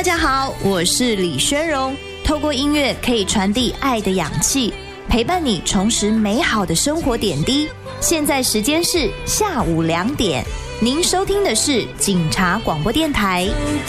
家好，我是李宣荣。透过音乐可以传递爱的氧气，陪伴你重拾美好的生活点滴。现在时间是下午2点，您收听的是警察广播电台。